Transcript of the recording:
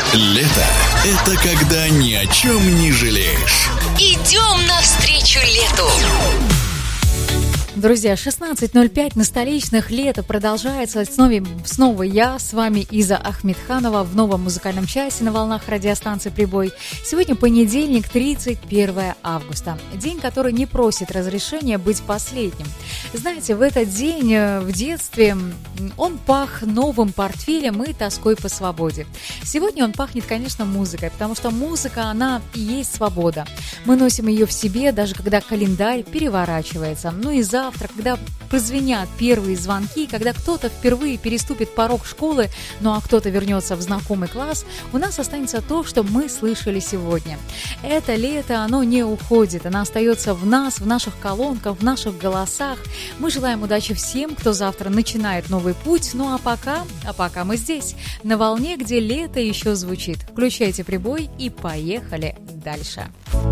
Лето – это когда ни о чем не жалеешь. Идем навстречу лету. Друзья, 16:05 на столичных, лето продолжается. Снова я, с вами Иза Ахмедханова в новом музыкальном часе на волнах радиостанции «Прибой». Сегодня понедельник, 31 августа. День, который не просит разрешения быть последним. Знаете, в этот день в детстве он пах новым портфелем и тоской по свободе. Сегодня он пахнет, конечно, музыкой, потому что музыка, она и есть свобода. Мы носим ее в себе, даже когда календарь переворачивается. Ну и завтра, когда прозвенят первые звонки, когда кто-то впервые переступит порог школы, ну а кто-то вернется в знакомый класс, у нас останется то, что мы слышали сегодня. Это лето, оно не уходит, оно остается в нас, в наших колонках, в наших голосах. Мы желаем удачи всем, кто завтра начинает новый путь, ну а пока мы здесь, на волне, где лето еще звучит. Включайте прибой и поехали дальше.